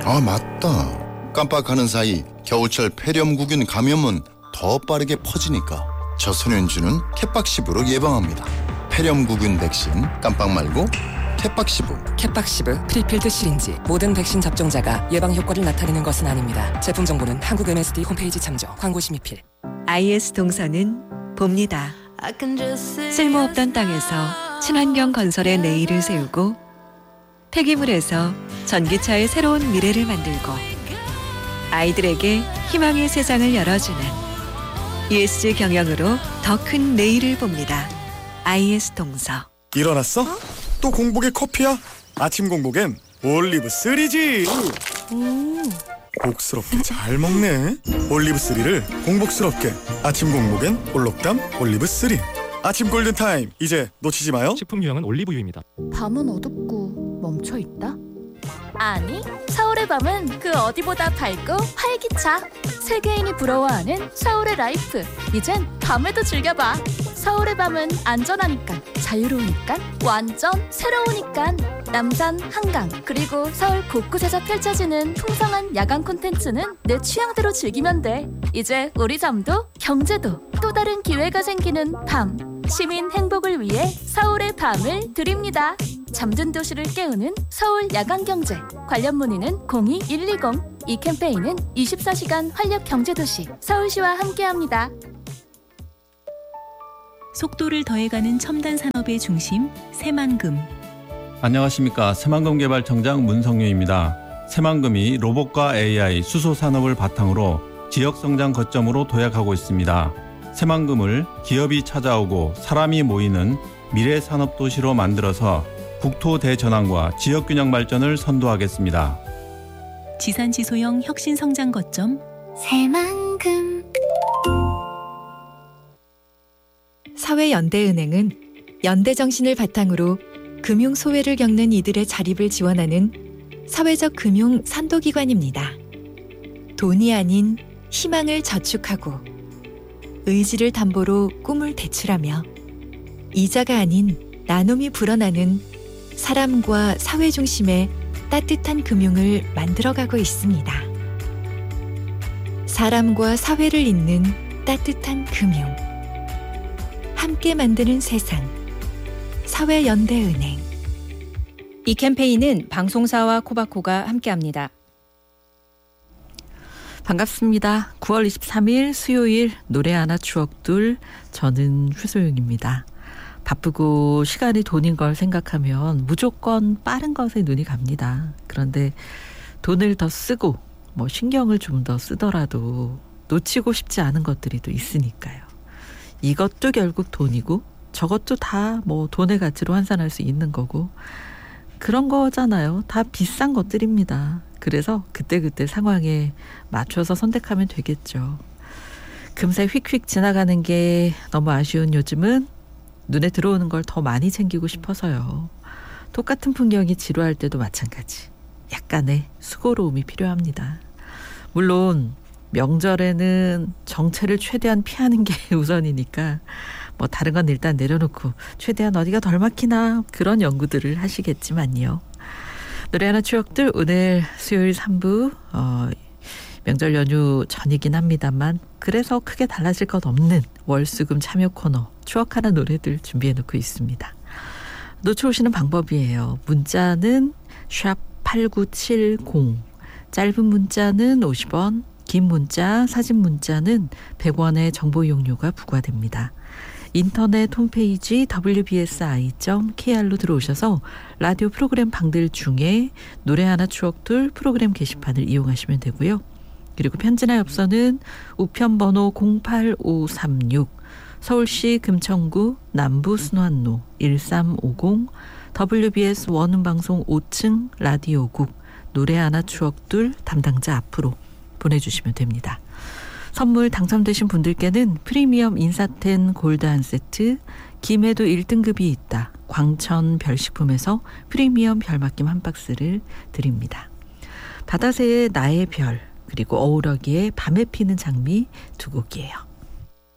아, 맞다. 깜빡하는 사이 겨울철 폐렴구균 감염은 더 빠르게 퍼지니까 저소년주는 캣박시브로 예방합니다. 폐렴구균 백신 깜빡 말고 캣박시브. 캣박시브 프리필드 시린지. 모든 백신 접종자가 예방 효과를 나타내는 것은 아닙니다. 제품 정보는 한국 MSD 홈페이지 참조. 광고 심의필. IS 동서는 봅니다. 쓸모없던 땅에서 친환경 건설의 내일을 세우고 폐기물에서 전기차의 새로운 미래를 만들고 아이들에게 희망의 세상을 열어주는 ESG 경영으로 더 큰 내일을 봅니다. IS 동서. 일어났어? 또 공복에 커피야? 아침 공복엔 올리브3지. 복스럽게 잘 먹네. 올리브3를 공복스럽게. 아침 공복엔 올록담 올리브3. 아침 골든타임, 이제 놓치지 마요. 식품 유형은 올리브유입니다. 밤은 어둡고 멈춰있다? 아니, 서울의 밤은 그 어디보다 밝고 활기차. 세계인이 부러워하는 서울의 라이프. 이젠 밤에도 즐겨봐. 서울의 밤은 안전하니까, 자유로우니까, 완전 새로우니까. 남산, 한강, 그리고 서울 곳곳에서 펼쳐지는 풍성한 야간 콘텐츠는 내 취향대로 즐기면 돼. 이제 우리 잠도 경제도 또 다른 기회가 생기는 밤. 시민 행복을 위해 서울의 밤을 드립니다. 잠든 도시를 깨우는 서울 야간경제. 관련 문의는 02-120. 이 캠페인은 24시간 활력경제도시 서울시와 함께합니다. 속도를 더해가는 첨단 산업의 중심 새만금. 안녕하십니까. 새만금개발청장 문성유입니다. 새만금이 로봇과 AI, 수소산업을 바탕으로 지역성장 거점으로 도약하고 있습니다. 새만금을 기업이 찾아오고 사람이 모이는 미래산업도시로 만들어서 국토 대전환과 지역균형 발전을 선도하겠습니다. 지산지소형 혁신성장 거점 새만금. 사회연대은행은 연대정신을 바탕으로 금융 소외를 겪는 이들의 자립을 지원하는 사회적 금융 선도기관입니다. 돈이 아닌 희망을 저축하고 의지를 담보로 꿈을 대출하며 이자가 아닌 나눔이 불어나는 사람과 사회 중심의 따뜻한 금융을 만들어가고 있습니다. 사람과 사회를 잇는 따뜻한 금융. 함께 만드는 세상. 사회연대은행. 이 캠페인은 방송사와 코바코가 함께합니다. 반갑습니다. 9월 23일 수요일 노래 하나 추억둘, 저는 최소영입니다. 바쁘고 시간이 돈인 걸 생각하면 무조건 빠른 것에 눈이 갑니다. 그런데 돈을 더 쓰고 신경을 좀 더 쓰더라도 놓치고 싶지 않은 것들이 또 있으니까요. 이것도 결국 돈이고 저것도 다 돈의 가치로 환산할 수 있는 거고 그런 거잖아요. 다 비싼 것들입니다. 그래서 그때그때 상황에 맞춰서 선택하면 되겠죠. 금세 휙휙 지나가는 게 너무 아쉬운 요즘은 눈에 들어오는 걸 더 많이 챙기고 싶어서요. 똑같은 풍경이 지루할 때도 마찬가지. 약간의 수고로움이 필요합니다. 물론 명절에는 정체를 최대한 피하는 게 우선이니까 다른 건 일단 내려놓고 최대한 어디가 덜 막히나 그런 연구들을 하시겠지만요. 노래 하나 추억들, 오늘 수요일 3부 명절 연휴 전이긴 합니다만 그래서 크게 달라질 것 없는 월수금 참여 코너 추억하는 노래들 준비해놓고 있습니다. 놓쳐오시는 방법이에요. 문자는 샵8970, 짧은 문자는 50원, 긴 문자, 사진 문자는 100원의 정보 이용료가 부과됩니다. 인터넷 홈페이지 wbsi.kr로 들어오셔서 라디오 프로그램 방들 중에 노래 하나 추억둘 프로그램 게시판을 이용하시면 되고요. 그리고 편지나 엽서는 우편번호 08536, 서울시 금천구 남부순환로 1350, WBS 원음방송 5층 라디오국 노래 하나 추억둘 담당자 앞으로 보내주시면 됩니다. 선물 당첨되신 분들께는 프리미엄 인사텐 골드 한 세트, 김해도 1등급이 있다 광천 별식품에서 프리미엄 별맛김 한 박스를 드립니다. 바다새의 나의 별, 그리고 어우러기의 밤에 피는 장미 두 곡이에요.